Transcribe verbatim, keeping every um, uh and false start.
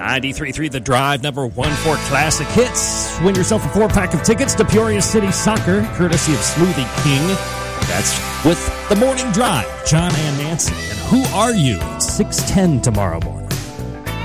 ninety-three point three The Drive, number one for classic hits. Win yourself a four-pack of tickets to Peoria City Soccer, courtesy of Smoothie King. That's with The Morning Drive, John and Nancy. And Who Are You? six ten tomorrow morning.